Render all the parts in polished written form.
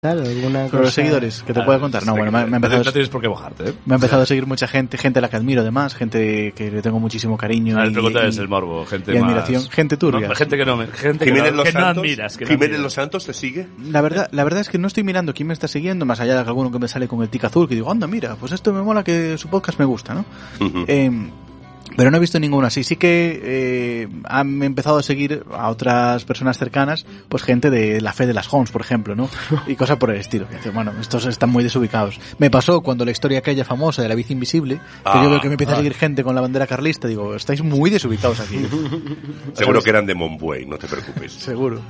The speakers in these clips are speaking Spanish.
¿Alguna Con los seguidores que te puedo contar? No, bueno, me ha empezado. No tienes por qué mojarte, ¿eh? Me ha empezado a seguir mucha gente a la que admiro además, gente que le tengo muchísimo cariño. El pregunta es el morbo, gente y más... admiración, gente turbia. No, gente que no admiras. ¿Jiménez Los Santos te sigue? La verdad es que no estoy mirando quién me está siguiendo, más allá de alguno que me sale con el tic azul, que digo, anda, mira, pues esto me mola, que su podcast me gusta, ¿no? Uh-huh. Pero no he visto ninguno así. Sí que han empezado a seguir a otras personas cercanas, pues gente de la fe de las Homes, por ejemplo, ¿no? Y cosas por el estilo. Y decir, bueno, estos están muy desubicados. Me pasó cuando la historia aquella famosa de la bici invisible, que yo veo que me empieza a seguir gente con la bandera carlista, digo, estáis muy desubicados aquí. Seguro que eran de Monbuey, no te preocupes. Seguro.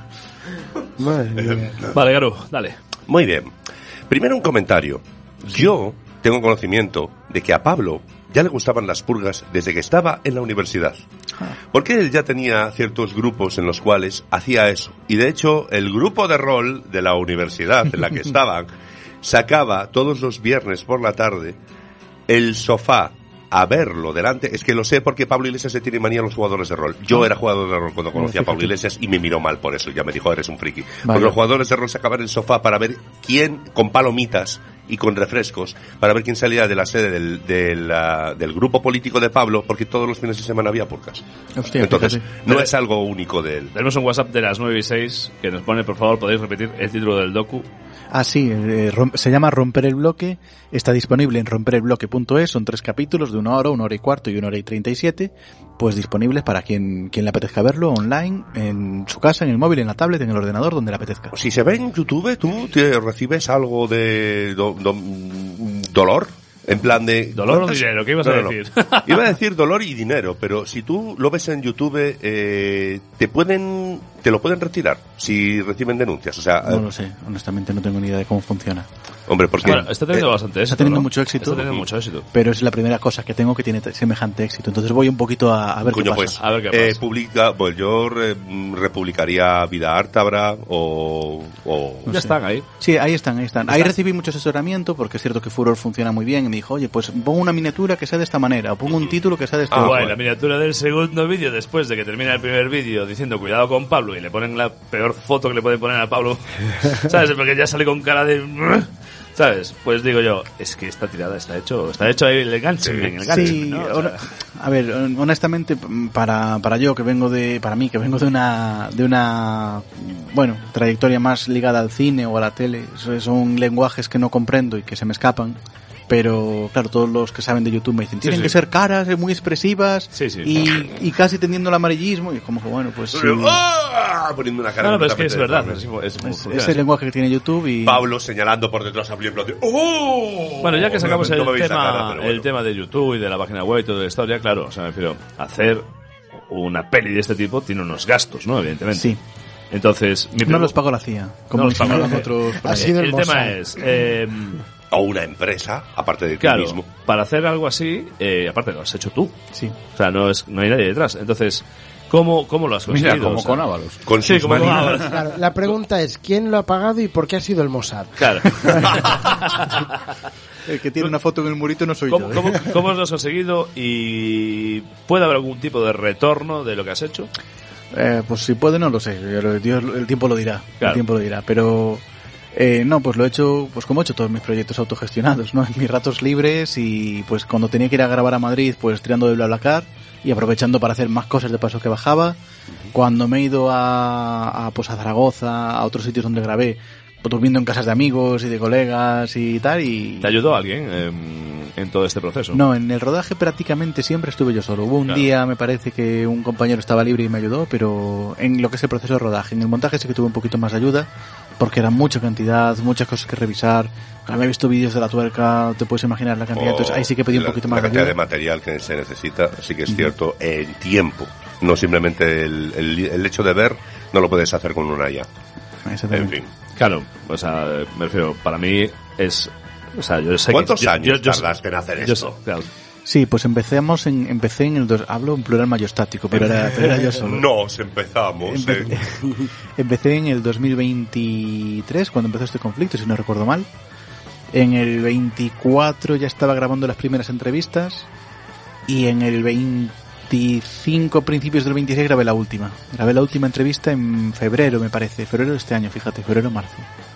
Vale, Garu, dale. Muy bien. Primero un comentario. Yo tengo conocimiento de que a Pablo ya le gustaban las purgas desde que estaba en la universidad. Porque él ya tenía ciertos grupos en los cuales hacía eso. Y de hecho, el grupo de rol de la universidad en la que estaban sacaba todos los viernes por la tarde el sofá a verlo delante. Es que lo sé porque Pablo Iglesias se tiene manía a los jugadores de rol. Yo era jugador de rol cuando conocí a Pablo Iglesias y me miró mal por eso. Ya me dijo, eres un friki. Vale. Porque los jugadores de rol sacaban el sofá para ver quién, con palomitas y con refrescos, para ver quién salía de la sede del grupo político de Pablo, porque todos los fines de semana había purgas. Hostia, entonces, no es algo único de él. Tenemos un WhatsApp de las 9 y 6 que nos pone, por favor, podéis repetir el título del docu. Ah, sí, se llama Romper el Bloque, está disponible en romperelbloque.es, son 3 capítulos de 1 hora, 1 hora y cuarto y 1 hora y 37, pues disponibles para quien le apetezca verlo online, en su casa, en el móvil, en la tablet, en el ordenador, donde le apetezca. Si se ve en YouTube, ¿tú te recibes algo de dolor? En plan de... ¿Dolor o dinero? ¿Qué ibas a decir? No. Iba a decir dolor y dinero, pero si tú lo ves en YouTube, te lo pueden retirar si reciben denuncias. O sea, no lo sé, honestamente no tengo ni idea de cómo funciona. Hombre, porque... Bueno, está teniendo bastante éxito, está teniendo ¿no? mucho éxito. Está teniendo mucho éxito. Pero es la primera cosa que tengo que tiene semejante éxito. Entonces voy un poquito a ver qué pasa. Pues, a ver qué pasa. Pues yo republicaría Vida Ártabra o ya están ahí. Sí, ahí están. Ahí recibí mucho asesoramiento porque es cierto que Furor funciona muy bien y me dijo, oye, pues pongo una miniatura que sea de esta manera o pongo un título que sea de esta manera. manera. La miniatura del segundo vídeo después de que termina el primer vídeo diciendo cuidado con Pablo y le ponen la peor foto que le pueden poner a Pablo, ¿sabes? Porque ya sale con cara de... ¿Sabes? Pues digo yo, es que esta tirada está hecho ahí el enganche, sí, ¿no? O sea, a ver, honestamente, para mí que vengo de una bueno, trayectoria más ligada al cine o a la tele, son lenguajes que no comprendo y que se me escapan. Pero, claro, todos los que saben de YouTube me dicen, tienen que ser caras muy expresivas y casi tendiendo el amarillismo. Y como que, bueno, pues... poniendo una cara... No, pero es que es verdad. Es el lenguaje que tiene YouTube y... Pablo señalando por detrás a Blin de... Bueno, ya que sacamos el tema de YouTube y de la página web y toda la historia, claro, o sea, me refiero, hacer una peli de este tipo tiene unos gastos, ¿no? Evidentemente. Sí. Entonces... no los pago la CIA, como los pagan otros... El tema es... o una empresa, aparte de ti mismo. Para hacer algo así, aparte lo has hecho tú. Sí. O sea, no hay nadie detrás. Entonces, ¿cómo lo has conseguido? Mira, como con Ábalos. Como con Ábalos. Claro, la pregunta es, ¿quién lo ha pagado y por qué ha sido el Mossad? Claro. El que tiene una foto en el murito no soy yo. ¿Cómo lo has conseguido? ¿Y puede haber algún tipo de retorno de lo que has hecho? Pues si puede, no lo sé. El tiempo lo dirá. Claro. El tiempo lo dirá, pero... no, pues lo he hecho, pues como he hecho todos mis proyectos autogestionados, ¿no? En mis ratos libres y pues cuando tenía que ir a grabar a Madrid, pues tirando de BlaBlaCar y aprovechando para hacer más cosas de paso que bajaba. Cuando me he ido a Zaragoza, a otros sitios donde grabé, pues durmiendo en casas de amigos y de colegas y tal. Y ¿te ayudó alguien en todo este proceso? No, en el rodaje prácticamente siempre estuve yo solo. Hubo un día, me parece que un compañero estaba libre y me ayudó, pero en lo que es el proceso de rodaje, en el montaje sí que tuve un poquito más de ayuda, porque era mucha cantidad, muchas cosas que revisar. Había visto vídeos de La Tuerca, te puedes imaginar la cantidad, entonces ahí sí que pedí un poquito más de ayuda. La cantidad de material que se necesita, sí que es cierto, en tiempo. No simplemente el hecho de ver, no lo puedes hacer con una IA. En fin. Claro, o sea, me refiero, para mí es... O sea, yo sé ¿cuántos años tardaste en hacer esto? Claro. Sí, pues empecé en el hablo en plural majestático, pero era yo solo. Empezamos. Empecé en el 2023, cuando empezó este conflicto, si no recuerdo mal. En el 24 ya estaba grabando las primeras entrevistas y en el 25, principios del 26, grabé la última. Grabé la última entrevista en febrero, me parece. Febrero de este año, fíjate, febrero-marzo.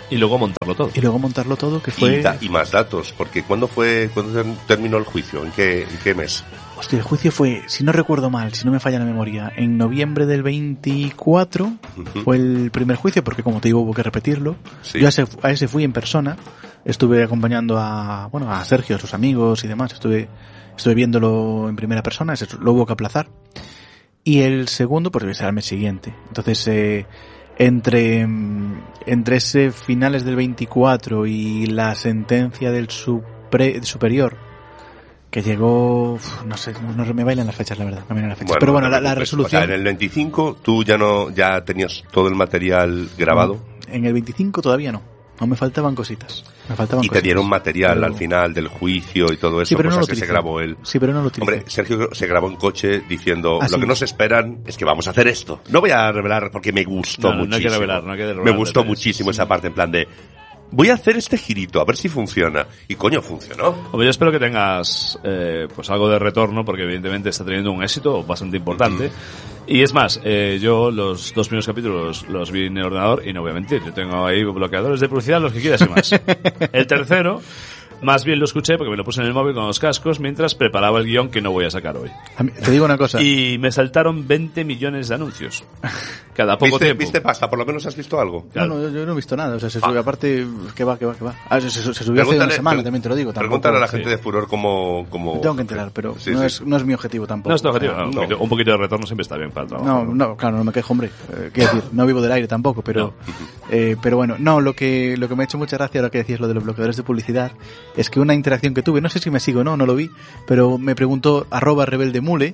Y luego montarlo todo. Que fue... Y más datos, porque ¿cuándo terminó el juicio? ¿En qué mes? Hostia, el juicio fue, si no recuerdo mal, si no me falla la memoria, en noviembre del 24 fue el primer juicio, porque como te digo hubo que repetirlo. Sí. Yo a ese fui en persona, estuve acompañando a Sergio, a sus amigos y demás, estuve viéndolo en primera persona, ese lo hubo que aplazar. Y el segundo pues debe ser al mes siguiente. Entonces entre ese finales del 24 y la sentencia del superior que llegó, no sé, no me bailan las fechas, la verdad, no me bailan las fechas. Pero bueno, la resolución... O sea, en el 25 tú ya tenías todo el material grabado. No, en el 25 todavía no me faltaban cositas. Te dieron material al final del juicio y todo eso, sí, pero cosas no que se grabó él. Sí, pero no lo utilicé. Hombre, Sergio se grabó en coche diciendo, lo que nos esperan es que vamos a hacer esto. No voy a revelar porque me gustó muchísimo. No hay que revelar. Me gustó muchísimo esa parte en plan de... Voy a hacer este girito, a ver si funciona. Y coño, funcionó. Hombre, yo espero que tengas pues algo de retorno, porque evidentemente está teniendo un éxito bastante importante. Y es más, yo los 2 primeros capítulos los vi en el ordenador y no voy a mentir, yo tengo ahí bloqueadores de publicidad, los que quieras y más. El tercero, más bien lo escuché porque me lo puse en el móvil con los cascos mientras preparaba el guión que no voy a sacar hoy. Te digo una cosa. Y me saltaron 20 millones de anuncios. Cada poco tiempo. ¿Viste pasta? ¿Por lo menos has visto algo? Claro. No, yo no he visto nada. O sea, se subió aparte... ¿Qué va? Se subió hace una semana, también te lo digo. Pregúntale a la gente de Furor cómo... Me tengo que enterar, pero no es mi objetivo tampoco. No es tu objetivo. Un poquito de retorno siempre está bien para el trabajo. No, claro, no me quejo, hombre. Quiero decir, no vivo del aire tampoco, pero... pero bueno, lo que me ha hecho mucha gracia ahora que decías lo de los bloqueadores de publicidad es que una interacción que tuve, no sé si me sigo o no lo vi, pero me preguntó @rebeldemule,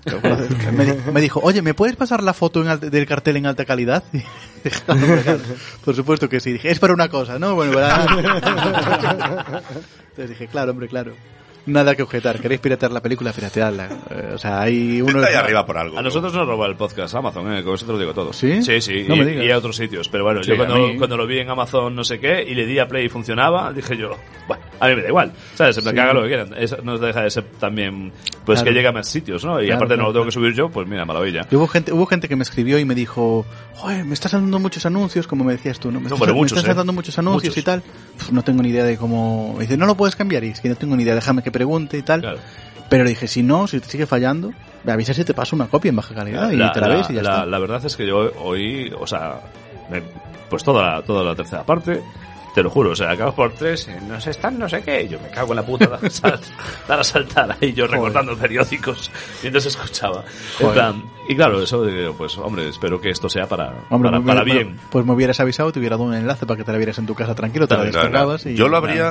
me dijo, oye, ¿me puedes pasar la foto del cartel en alta calidad? Por supuesto que sí. Dije, es para una cosa, ¿no? Bueno, entonces dije, claro, hombre, claro. Nada que objetar. ¿Queréis piratear la película? Pirateadla. O sea, hay uno... Está ahí arriba por algo. A nosotros nos roba el podcast Amazon, con eso te lo digo todo. ¿Sí? Sí. No me digas. Y a otros sitios. Pero bueno, yo cuando lo vi en Amazon no sé qué y le di a play y funcionaba, dije yo, bueno, a mí me da igual. ¿Sabes? En plan, que haga lo que quieran. Eso no deja de ser también, pues claro, que llegue a más sitios, ¿no? Y aparte no lo tengo que subir yo, pues mira, maravilla. Y hubo gente que me escribió y me dijo, joder, me estás dando muchos anuncios, como me decías tú, ¿no? Me estás dando muchos anuncios y tal. Pues no tengo ni idea de cómo... Dice, no lo puedes cambiar. Y es que no tengo ni idea, déjame que pregunte y tal. Claro. Pero le dije, si te sigue fallando, me avisas y te paso una copia en baja calidad y te la ves y ya está. La verdad es que yo oí, o sea, pues toda la tercera parte, te lo juro, o sea, acabas por 3, nos están no sé qué, y yo me cago en la puta, dar a saltar ahí yo recortando periódicos mientras escuchaba. En plan, y claro, eso pues hombre, espero que esto sea para bien. Pues me hubieras avisado, te hubiera dado un enlace para que te la vieras en tu casa tranquilo, te la descargabas y... Yo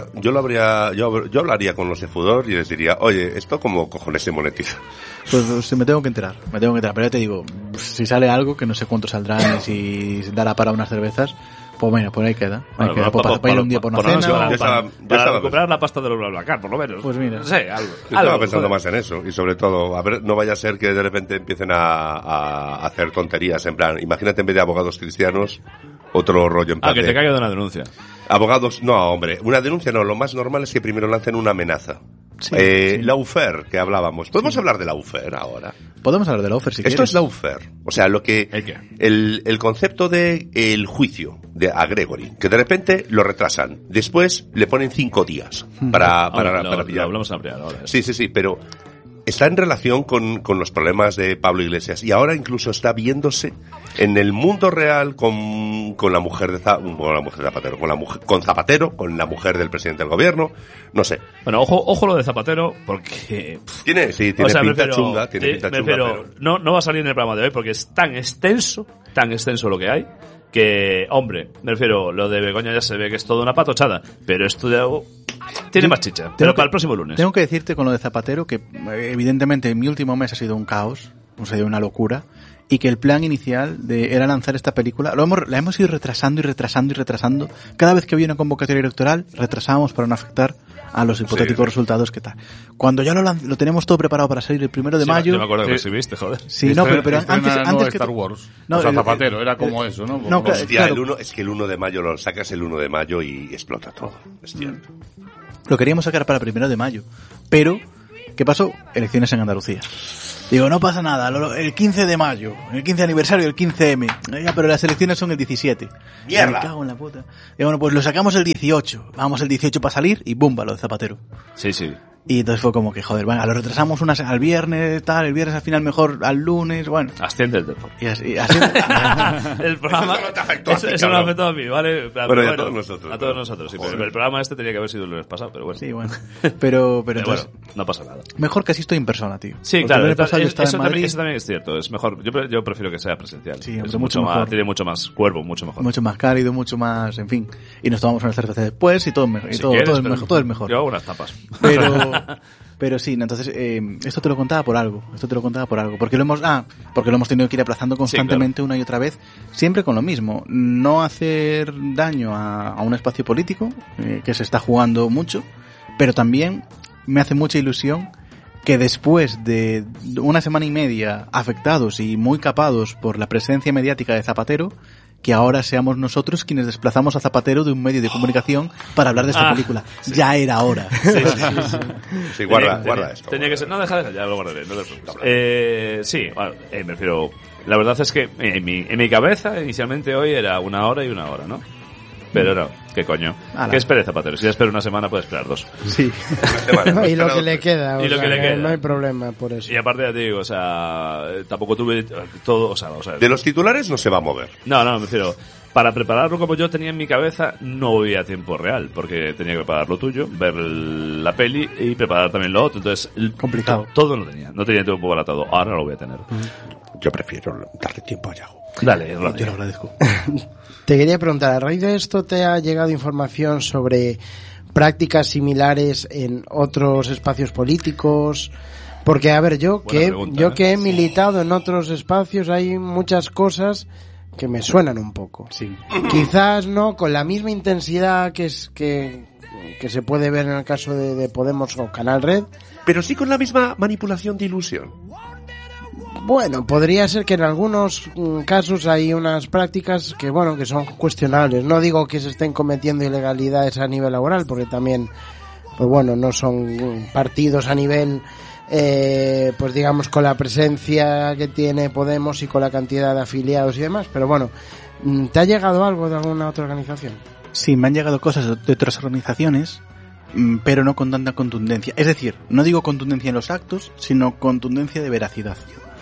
hablaría con los de Fudor y les diría, oye, ¿esto cómo cojones se monetiza? Pues me tengo que enterar, pero ya te digo, si sale algo que no sé cuánto saldrá, ni si dará para unas cervezas, pues bueno, por ahí queda. Para ir un día por una cena. Para recuperar la pasta de los BlaBlaCar, por lo menos. Pues mira. No sé, algo. Yo estaba pensando más en eso. Y sobre todo, a ver, no vaya a ser que de repente empiecen a hacer tonterías. En plan, imagínate en vez de abogados cristianos, otro rollo en plan. Que te caiga de una denuncia. Abogados, no, hombre. Una denuncia no. Lo más normal es que primero lancen una amenaza. Sí. Lawfare, que hablábamos. ¿Podemos hablar de Lawfare ahora? Podemos hablar de Lawfare si quieres. Esto es Lawfare. O sea, el concepto de el juicio a Gregory, que de repente lo retrasan. Después le ponen 5 días para pillar. Hablamos a ampliar ahora. Sí, pero está en relación con los problemas de Pablo Iglesias y ahora incluso está viéndose en el mundo real con la mujer de Zapatero, con Zapatero, con la mujer del presidente del gobierno, no sé. Bueno, ojo lo de Zapatero porque tiene pinta chunga, pero no va a salir en el programa de hoy porque es tan extenso lo que hay que, hombre, me refiero, lo de Begoña ya se ve que es toda una patochada, pero esto de algo tiene más chicha, pero para el próximo lunes. Tengo que decirte con lo de Zapatero que evidentemente mi último mes ha sido un caos, o sea, una locura, y que el plan inicial era lanzar esta película, la hemos ido retrasando. Cada vez que había una convocatoria electoral, retrasábamos para no afectar a los hipotéticos resultados que tal. Cuando ya lo tenemos todo preparado para salir el 1 de mayo... Yo me acuerdo que lo exhibiste, joder. Sí, no, pero antes que... Star Wars. No, o sea, Zapatero, era como eso, ¿no? No, hostia, claro. Es que el 1 de mayo lo sacas el 1 de mayo y explota todo. Es cierto. Lo queríamos sacar para el 1 de mayo, pero ¿Qué pasó? Elecciones en Andalucía. Digo, no pasa nada, el 15 de mayo, el 15 aniversario del 15M. Ya, pero las elecciones son el 17. ¡Mierda! Me cago en la puta. Y bueno, pues lo sacamos el 18. Vamos el 18 para salir y ¡bumba! Lo de Zapatero. Sí. Y entonces fue como que, joder, venga, lo retrasamos al viernes, tal, el viernes al final mejor al lunes, bueno. Asciende el deporte. Y así El programa... Eso no te afectó a ti, Eso no cabrón. afectó a mí, ¿vale? Bueno, y a todos nosotros. A todos nosotros, sí. Pero el programa este tenía que haber sido el lunes pasado, pero bueno. Sí, bueno. Pero entonces, bueno, no pasa nada. mejor que así estoy en persona, tío. Sí, Porque claro. el año pasado yo estaba en Madrid. Eso también es cierto. Es mejor. Yo prefiero que sea presencial. Sí, hombre, es mucho más, mejor. tiene mucho más cuerpo, mucho mejor. Mucho más cálido, mucho más, en fin. Y nos tomamos una cerveza después y todo, Si todo quieres, es pero mejor, todo es mejor. Yo hago unas tapas. Pero sí, entonces, esto te lo contaba por algo. Porque lo hemos tenido que ir aplazando constantemente una y otra vez, siempre con lo mismo. No hacer daño a un espacio político, que se está jugando mucho, pero también me hace mucha ilusión que después de una semana y media afectados y muy capados por la presencia mediática de Zapatero, que ahora seamos nosotros quienes desplazamos a Zapatero de un medio de comunicación para hablar de esta película. Sí. Ya era hora. Sí, guarda esto. Tenía que ser... No, deja, ya lo guardaré. No sí, bueno, me refiero... La verdad es que en mi cabeza inicialmente hoy era 1 hora y 1 hora, ¿no? Pero no, ¿qué coño? ¿Qué espere Zapatero? Si ya espero una semana, puede esperar 2. Sí. No, y lo que le queda, y lo que le queda. No hay problema por eso. Y aparte ya te digo, o sea, tampoco tuve todo, o sea... De los titulares no se va a mover. No, me refiero... Para prepararlo como yo tenía en mi cabeza, no voy a tiempo real, porque tenía que preparar lo tuyo, ver la peli y preparar también lo otro. Entonces, complicado. Todo no tenía tiempo para todo. Ahora lo voy a tener. Yo prefiero darle tiempo a Yago. Dale, yo lo agradezco. Te quería preguntar, a raíz de esto, ¿te ha llegado información sobre prácticas similares en otros espacios políticos? Porque, a ver, yo que he militado en otros espacios, hay muchas cosas que me suenan un poco. Sí. Quizás no con la misma intensidad que se puede ver en el caso de Podemos o Canal Red. Pero sí con la misma manipulación de ilusión. Bueno, podría ser que en algunos casos hay unas prácticas que, bueno, que son cuestionables. No digo que se estén cometiendo ilegalidades a nivel laboral, porque también, pues bueno, no son partidos a nivel... pues digamos con la presencia que tiene Podemos y con la cantidad de afiliados y demás, pero bueno, ¿te ha llegado algo de alguna otra organización? Sí, me han llegado cosas de otras organizaciones, pero no con tanta contundencia. Es decir, no digo contundencia en los actos, sino contundencia de veracidad.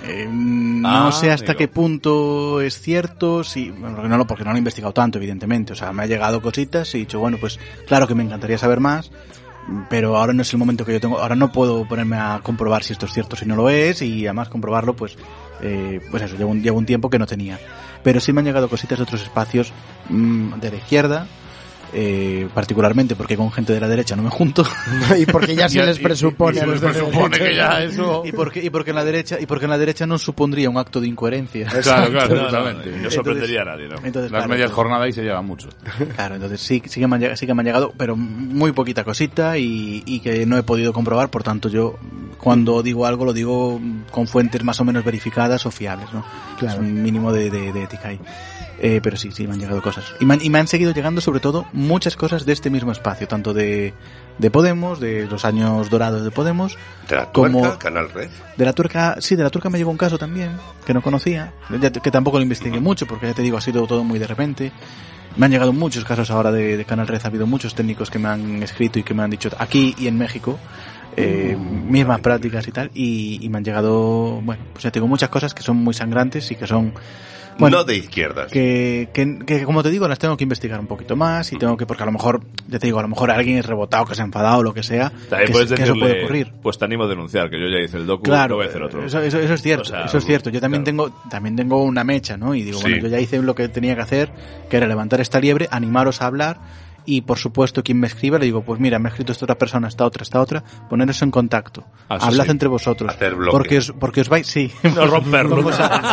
No sé hasta qué punto es cierto, porque no lo he investigado tanto, evidentemente. O sea, me ha llegado cositas y he dicho, bueno, pues claro que me encantaría saber más, pero ahora no es el momento que yo tengo. Ahora no puedo ponerme a comprobar si esto es cierto, si no lo es, y además comprobarlo, pues eso, llevo un tiempo que no tenía. Pero sí me han llegado cositas de otros espacios de la izquierda, particularmente porque con gente de la derecha no me junto. Y porque ya se les presupone a los de la derecha que ya eso... y porque en la derecha no supondría un acto de incoherencia. Claro, totalmente. No sorprendería a nadie, ¿no? Entonces, las medias jornadas ahí se llevan mucho. Claro, entonces sí que me han llegado, pero muy poquita cosita y que no he podido comprobar. Por tanto, yo cuando digo algo lo digo con fuentes más o menos verificadas o fiables, ¿no? Claro. Es un mínimo de ética ahí. Pero sí, me han llegado cosas. Y me han seguido llegando sobre todo muchas cosas de este mismo espacio, tanto de Podemos, de los años dorados de Podemos. ¿De la Tuerca, como Canal Red? De la Tuerca, sí, de la Tuerca me llegó un caso también, que no conocía, que tampoco lo investigué mucho, porque ya te digo, ha sido todo muy de repente. Me han llegado muchos casos ahora de Canal Red, ha habido muchos técnicos que me han escrito y que me han dicho aquí y en México, mismas prácticas y tal, y me han llegado, bueno, pues ya tengo muchas cosas que son muy sangrantes y que son... Bueno, no de izquierdas. Que como te digo, las tengo que investigar un poquito más y tengo que, porque a lo mejor, ya te digo, a lo mejor alguien es rebotado, que se ha enfadado o lo que sea, que eso puede ocurrir. Pues te animo a denunciar, que yo ya hice el docu, claro, voy a hacer otro. Eso es cierto, o sea, eso es cierto. Yo también tengo una mecha, ¿no? Y digo, sí. Bueno, yo ya hice lo que tenía que hacer, que era levantar esta liebre, animaros a hablar. Y por supuesto, quien me escriba le digo, pues mira, me ha escrito esta otra persona, esta otra, poneros en contacto, hablad entre vosotros, hacer bloques. porque os vais, sí, no romperlo.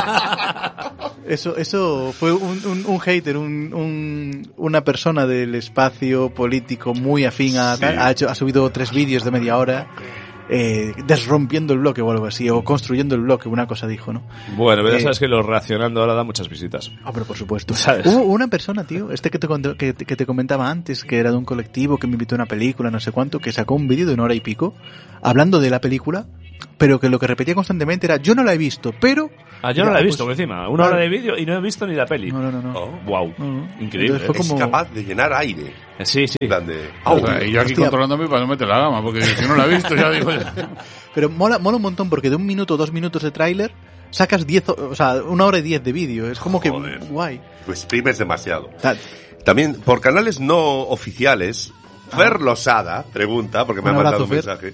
Eso fue un hater, una persona del espacio político muy afín a tal, ha subido 3 vídeos de media hora desrompiendo el bloque o algo así, o construyendo el bloque, una cosa dijo, ¿no? Bueno, pero ya sabes que lo reaccionando ahora da muchas visitas. Pero por supuesto. ¿Sabes? Hubo una persona, tío, que te comentaba antes, que era de un colectivo que me invitó a una película, no sé cuánto, que sacó un vídeo de 1 hora y pico, hablando de la película, pero que lo que repetía constantemente era: yo no la he visto, pero... Yo no la he visto, encima. 1 hora de vídeo y no he visto ni la peli. No. Wow. Increíble. Entonces fue como... Es capaz de llenar aire. Sí. En plan de... Y yo aquí controlándome para no meter la gama, porque si no la he visto ya digo... Pero mola un montón, porque de 1 minuto, 2 minutos de tráiler sacas 10, o sea, 1 hora y 10 de vídeo. Es como Joder. que guay. Lo exprimes demasiado. También, por canales no oficiales, Fer Losada pregunta, porque me ha mandado un mensaje,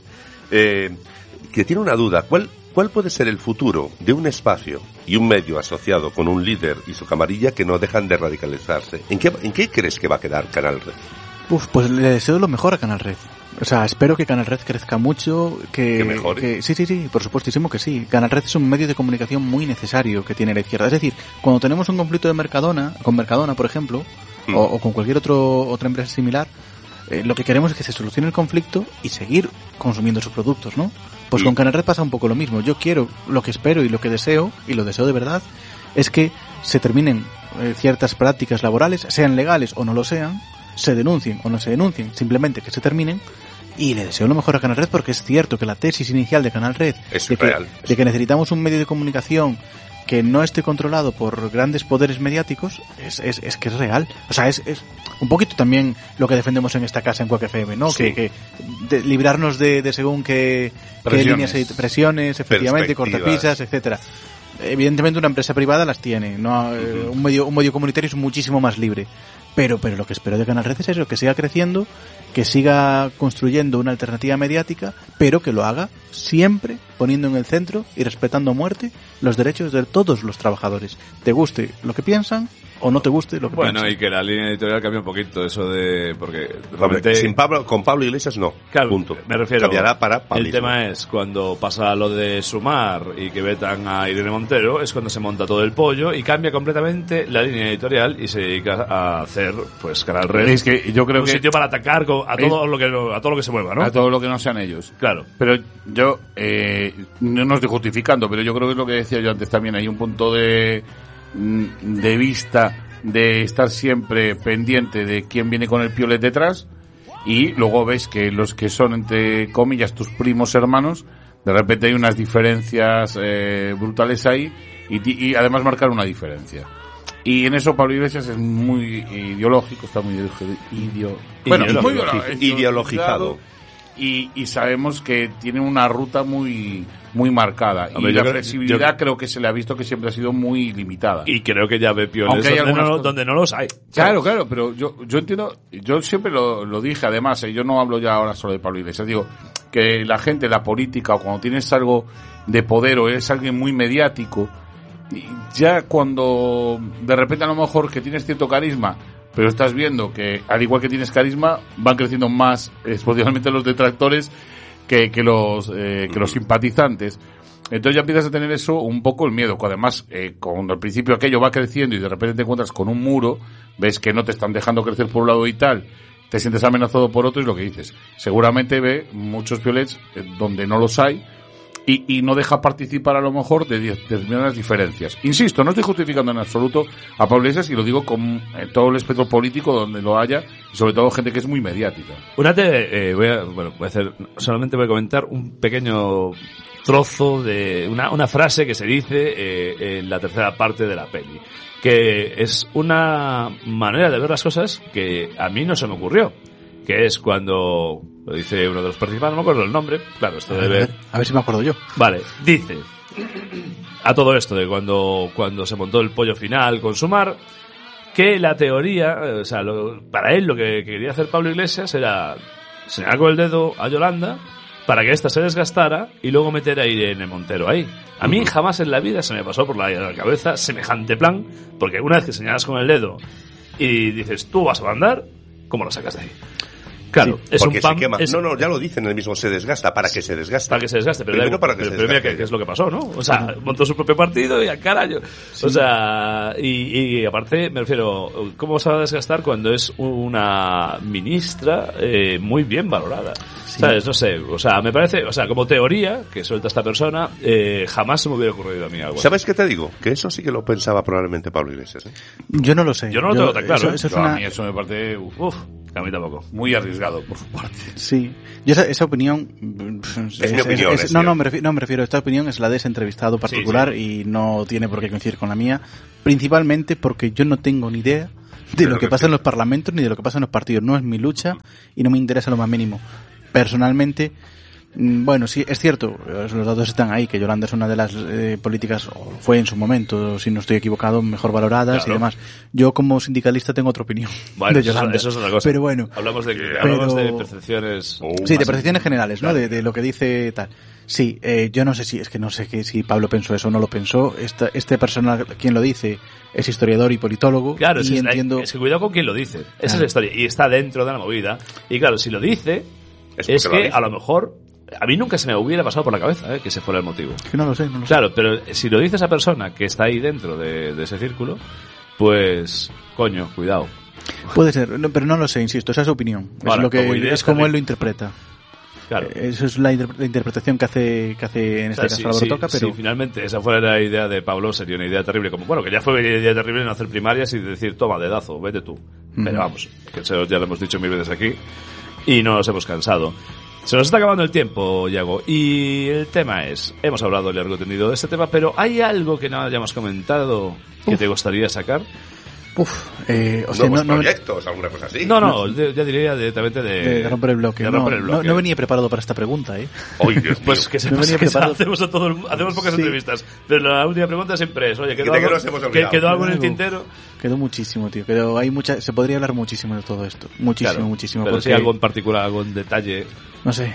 que tiene una duda. ¿Cuál puede ser el futuro de un espacio y un medio asociado con un líder y su camarilla que no dejan de radicalizarse? ¿En qué crees que va a quedar Canal Red? Pues le deseo lo mejor a Canal Red. O sea, espero que Canal Red crezca mucho, que mejore. Sí, por supuestísimo que sí. Canal Red es un medio de comunicación muy necesario que tiene la izquierda. Es decir, cuando tenemos un conflicto de con Mercadona, por ejemplo, o con cualquier otra empresa similar, lo que queremos es que se solucione el conflicto y seguir consumiendo sus productos, ¿no? Pues con Canal Red pasa un poco lo mismo. Yo quiero, lo que espero y lo que deseo, y lo deseo de verdad, es que se terminen ciertas prácticas laborales, sean legales o no lo sean, se denuncien o no se denuncien, simplemente que se terminen. Y le deseo lo mejor a Canal Red, porque es cierto que la tesis inicial de Canal Red de que necesitamos un medio de comunicación que no esté controlado por grandes poderes mediáticos es que es real. O sea, es un poquito también lo que defendemos en esta casa en Quack FM, ¿no? Sí. Que librarnos de según qué líneas, presiones, efectivamente, cortapisas, etcétera. Evidentemente una empresa privada las tiene, no un medio comunitario es muchísimo más libre. Pero lo que espero de Canal Red es eso, que siga creciendo, que siga construyendo una alternativa mediática, pero que lo haga siempre poniendo en el centro y respetando a muerte los derechos de todos los trabajadores. Te guste lo que piensan o no te guste lo que piensan. Bueno, y que la línea editorial cambie un poquito, eso de... porque con Pablo Iglesias no, claro, punto. Me refiero, cambiará para Pablo. El tema es cuando pasa lo de Sumar y que vetan a Irene Montero, es cuando se monta todo el pollo y cambia completamente la línea editorial y se dedica a hacer, pues, Canal Red. Es que yo creo un sitio para atacar a todo lo que se mueva, ¿no? A todo lo que no sean ellos. Claro. Pero yo no estoy justificando, pero yo creo que es lo que decía yo antes también. Hay un punto de vista de estar siempre pendiente de quién viene con el piolet detrás, y luego ves que los que son, entre comillas, tus primos hermanos, de repente hay unas diferencias brutales ahí, y además marcar una diferencia. Y en eso Pablo Iglesias es muy ideológico, está muy ideologizado. Y sabemos que tiene una ruta muy marcada. Hombre, y la flexibilidad creo que se le ha visto que siempre ha sido muy limitada. Y creo que ya ve piones donde no los hay. Claro, pero yo entiendo, yo siempre lo dije, además, yo no hablo ya ahora solo de Pablo Iglesias, digo que la gente, la política, o cuando tienes algo de poder o eres alguien muy mediático, ya cuando de repente a lo mejor que tienes cierto carisma, pero estás viendo que al igual que tienes carisma, van creciendo más exponencialmente los detractores que los simpatizantes. Entonces ya empiezas a tener eso un poco el miedo, que además cuando al principio aquello va creciendo y de repente te encuentras con un muro, ves que no te están dejando crecer por un lado y tal, te sientes amenazado por otro, y lo que dices, seguramente ve muchos piolets donde no los hay, y no deja participar a lo mejor de determinadas diferencias. Insisto, no estoy justificando en absoluto a Pablo Iglesias, y lo digo con todo el espectro político donde lo haya, y sobre todo gente que es muy mediática. Solamente voy a comentar un pequeño trozo de una frase que se dice en la tercera parte de la peli, que es una manera de ver las cosas que a mí no se me ocurrió, que es cuando lo dice uno de los participantes, no me acuerdo el nombre, claro, esto debe... A ver si me acuerdo yo. Vale, dice, a todo esto de cuando se montó el pollo final con Sumar, que la teoría, o sea, para él lo que quería hacer Pablo Iglesias era señalar con el dedo a Yolanda para que ésta se desgastara y luego meter a Irene Montero ahí. A mí jamás en la vida se me pasó por la cabeza semejante plan, porque una vez que señalas con el dedo y dices, tú vas a mandar, ¿cómo lo sacas de ahí? Claro, sí, es porque un pan, se quema. es... No, ya lo dicen, el mismo se desgasta, para que se desgaste. Para que se desgaste, pero mira que es lo que pasó, ¿no? O sea, montó su propio partido y al carajo. Sí. O sea, y aparte, me refiero, ¿cómo se va a desgastar cuando es una ministra muy bien valorada? Sí. ¿Sabes? No sé, o sea, me parece, o sea, como teoría que suelta esta persona, jamás se me hubiera ocurrido a mí algo. ¿Sabes qué te digo? Que eso sí que lo pensaba probablemente Pablo Iglesias, ¿eh? Yo no lo sé. Yo no lo tengo tan claro. A mí eso me parece... A mí tampoco. Muy arriesgado, por su parte. Sí. Yo esa opinión... Es mi opinión. No, me refiero. Esta opinión es la de ese entrevistado particular, sí. Y no tiene por qué coincidir con la mía. Principalmente porque yo no tengo ni idea de lo que pasa en los parlamentos ni de lo que pasa en los partidos. No es mi lucha y no me interesa lo más mínimo. Personalmente... Bueno, sí, es cierto, los datos están ahí, que Yolanda es una de las políticas, o fue en su momento, si no estoy equivocado, mejor valoradas, claro. Y demás. Yo como sindicalista tengo otra opinión, bueno, de Yolanda. Eso es otra cosa. Pero bueno. Hablamos de percepciones... Sí, de percepciones generales, ¿no? Claro. De lo que dice tal. Sí, yo no sé si Pablo pensó eso o no lo pensó. Este personal, quien lo dice, es historiador y politólogo. Claro, y entiendo... es que cuidado con quien lo dice. Esa es la historia. Y está dentro de la movida. Y claro, si lo dice, es que a lo mejor... A mí nunca se me hubiera pasado por la cabeza que ese fuera el motivo. Que no lo sé. Claro, pero si lo dice esa persona que está ahí dentro de ese círculo, pues, coño, cuidado. Puede ser, pero no lo sé, insisto, esa es su opinión. Vale, es lo que es como él lo interpreta. Claro. Eso es la interpretación que hace en este caso Álvaro Toca, pero... Si finalmente esa fuera la idea de Pablo, sería una idea terrible. Como, bueno, que ya fue una idea terrible no hacer primarias y decir, toma, dedazo, vete tú. Pero vamos, que eso ya lo hemos dicho 1000 veces aquí y no nos hemos cansado. Se nos está acabando el tiempo, Yago, y el tema es, hemos hablado largo y tendido de este tema, pero ¿hay algo que no hayamos comentado que te gustaría sacar? Nuevos proyectos, alguna cosa así. No, ya diría directamente de romper el bloque. No venía preparado para esta pregunta, ¿eh? Oye, Dios mío. Pues que se hacemos pocas entrevistas, pero la última pregunta siempre es, oye, ¿quedó algo en el tintero? Quedó muchísimo, tío. Se podría hablar muchísimo de todo esto. Muchísimo. Pero porque, sí, algo en particular, algo en detalle. No sé,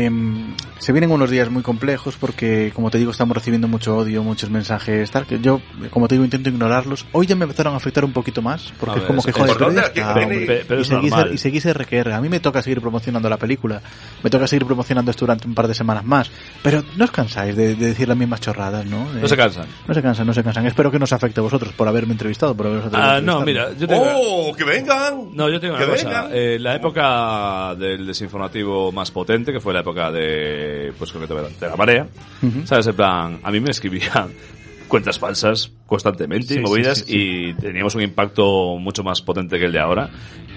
se vienen unos días muy complejos porque, como te digo, estamos recibiendo mucho odio, muchos mensajes, tal, que yo, como te digo, intento ignorarlos. Hoy ya me empezaron a afectar un poquito más, porque es como que, joder, pero y seguís RQR. A mí me toca seguir promocionando la película, me toca seguir promocionando esto durante un par de semanas más, pero no os cansáis de decir las mismas chorradas, ¿no? No se cansan. No se cansan. Espero que no os afecte a vosotros por haberme entrevistado, por haberos entrevistado. No, mira, yo tengo... ¡que vengan! No, yo tengo una cosa. La época del desinformativo más potente, que fue la época de la marea, ¿sabes? En plan, a mí me escribían cuentas falsas constantemente, movidas, y teníamos un impacto mucho más potente que el de ahora,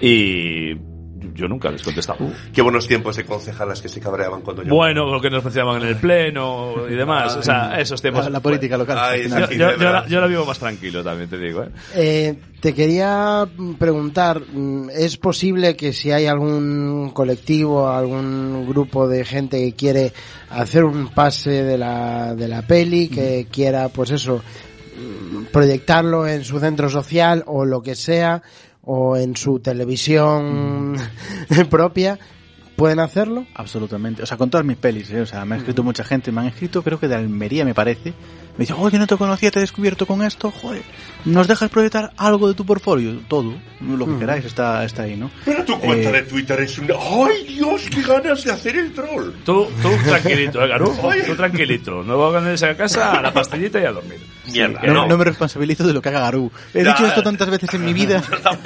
y yo nunca les contestaba. Qué buenos tiempos de concejalas que se cabreaban cuando yo... Bueno, lo que nos mencionaban en el pleno y demás, o sea, esos tiempos... La política local. Yo la vivo más tranquilo también, te digo, Te quería preguntar, ¿es posible que si hay algún colectivo, algún grupo de gente que quiere hacer un pase de la peli, que quiera, pues eso, proyectarlo en su centro social o lo que sea, o en su televisión propia, ¿pueden hacerlo? Absolutamente. O sea, con todas mis pelis, o sea, me ha escrito mucha gente, me han escrito, creo que de Almería, me parece. Me dice, oye, no te conocía, te he descubierto con esto, joder, ¿nos dejas proyectar algo de tu portfolio? Todo, lo que queráis está ahí, ¿no? Pero tu cuenta de Twitter es una... ¡Ay, Dios, qué ganas de hacer el troll! Tú tranquilito, Garú, tú tranquilito. No voy a ganar a casa, a la pastillita y a dormir. Mierda, no me responsabilizo de lo que haga Garú. He dicho esto tantas veces en mi vida.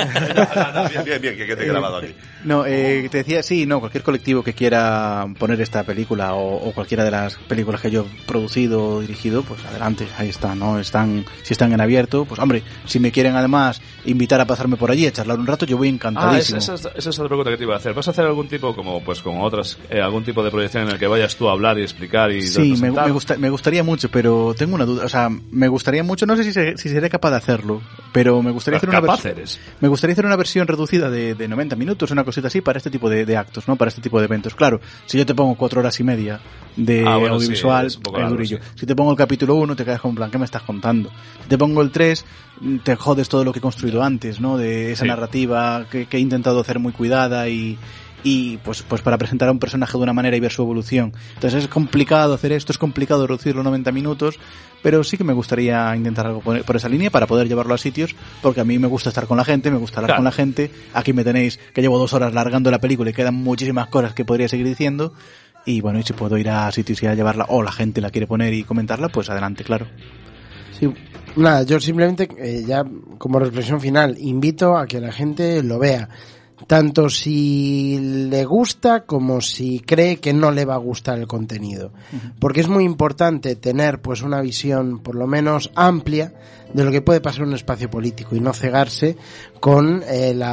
Bien, que quede grabado aquí. No, te decía, sí, no, cualquier colectivo que quiera poner esta película o cualquiera de las películas que yo he producido o dirigido, pues adelante, ahí está, ¿no? Si están en abierto, pues hombre, si me quieren además invitar a pasarme por allí, a charlar un rato, yo voy encantadísimo. Esa es otra pregunta que te iba a hacer. ¿Vas a hacer algún tipo, como pues con otras, algún tipo de proyección en el que vayas tú a hablar y explicar y sí, me gustaría mucho, pero tengo una duda, o sea, me gustaría mucho, no sé si seré capaz de hacerlo, pero me gustaría hacer una versión reducida de 90 minutos, una cosita así, para este tipo de actos, ¿no? Para este tipo de eventos. Claro, si yo te pongo 4 horas y media de audiovisual, sí, es durillo. Sí. Si te pongo el capítulo 1, te quedas con un plan, ¿qué me estás contando? Si te pongo el 3, te jodes todo lo que he construido antes, ¿no? De esa narrativa que he intentado hacer muy cuidada y y pues para presentar a un personaje de una manera y ver su evolución. Entonces es complicado hacer esto, es complicado reducirlo a 90 minutos, pero sí que me gustaría intentar algo por esa línea para poder llevarlo a sitios, porque a mí me gusta estar con la gente, me gusta hablar con la gente. Aquí me tenéis que llevo 2 horas largando la película y quedan muchísimas cosas que podría seguir diciendo, y bueno, y si puedo ir a sitios y a llevarla, o la gente la quiere poner y comentarla, pues adelante, claro. Sí, nada, yo simplemente ya como reflexión final invito a que la gente lo vea, tanto si le gusta como si cree que no le va a gustar el contenido, porque es muy importante tener pues una visión por lo menos amplia de lo que puede pasar en un espacio político y no cegarse con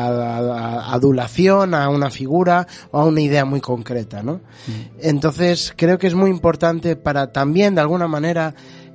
la adulación a una figura o a una idea muy concreta, ¿no? Entonces creo que es muy importante para también de alguna manera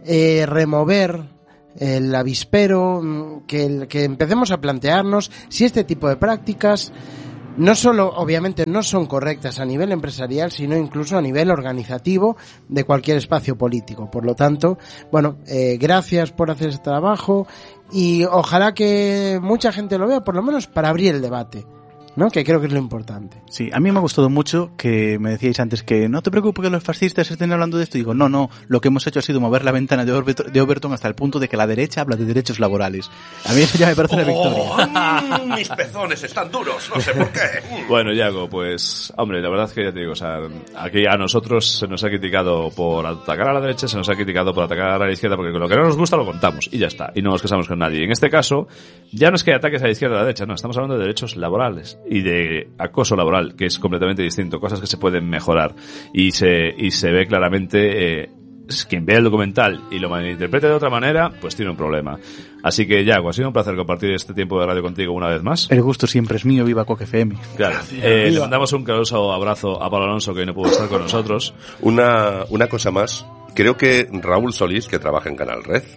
remover el avispero, que empecemos a plantearnos si este tipo de prácticas no solo, obviamente, no son correctas a nivel empresarial, sino incluso a nivel organizativo de cualquier espacio político. Por lo tanto, bueno, gracias por hacer este trabajo y ojalá que mucha gente lo vea, por lo menos para abrir el debate, ¿no? Que creo que es lo importante. Sí, a mí me ha gustado mucho que me decíais antes que no te preocupes que los fascistas estén hablando de esto. Y digo, no, lo que hemos hecho ha sido mover la ventana de Overton hasta el punto de que la derecha habla de derechos laborales. A mí eso ya me parece una victoria. Mis pezones están duros, no sé por qué. Bueno, Yago, pues, hombre, la verdad es que ya te digo, o sea, aquí a nosotros se nos ha criticado por atacar a la derecha, se nos ha criticado por atacar a la izquierda, porque con lo que no nos gusta lo contamos, y ya está, y no nos casamos con nadie. Y en este caso, ya no es que ataques a la izquierda o a la derecha, no, estamos hablando de derechos laborales y de acoso laboral, que es completamente distinto, cosas que se pueden mejorar, y se ve claramente, quien vea el documental y lo malinterprete de otra manera, pues tiene un problema. Así que, Yago, ha sido un placer compartir este tiempo de radio contigo una vez más. El gusto siempre es mío, viva Coque FM. Claro. Le mandamos un caluroso abrazo a Pablo Alonso, que hoy no pudo estar con nosotros. Una cosa más. Creo que Raúl Solís, que trabaja en Canal Red,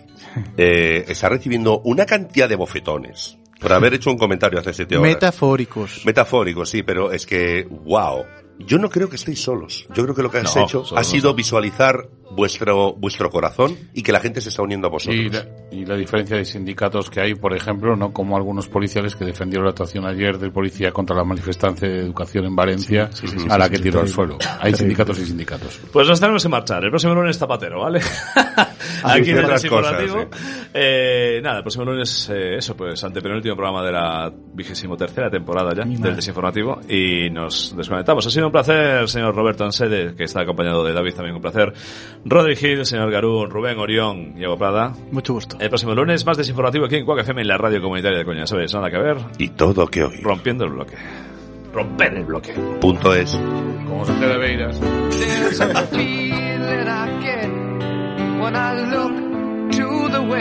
está recibiendo una cantidad de bofetones por haber hecho un comentario hace 7 horas. Metafóricos, sí, pero es que, wow. Yo no creo que estéis solos. Yo creo que lo que has hecho ha sido visualizar vuestro corazón y que la gente se está uniendo a vosotros. Y la diferencia de sindicatos que hay, por ejemplo, no como algunos policiales que defendieron la actuación ayer del policía contra la manifestancia de educación en Valencia, a la que tiró al suelo. Hay sindicatos y sindicatos. Pues nos tenemos que marchar. El próximo lunes Zapatero, ¿vale? Aquí en el Desinformativo. Nada, el próximo lunes, pues antepenúltimo programa de la 23ª temporada ya del Desinformativo, y nos desconectamos. Ha sido un placer, señor Roberto Ansede, que está acompañado de David, también un placer. Rodri Gil, señor Garún, Rubén Orión, Diego Prada. Mucho gusto. El próximo lunes, más Desinformativo aquí en Quack FM, en la radio comunitaria de Coña. ¿Sabes? Nada que ver. Y todo que oír. Rompiendo el bloque. Romper el bloque. .es. Como se te de Beiras.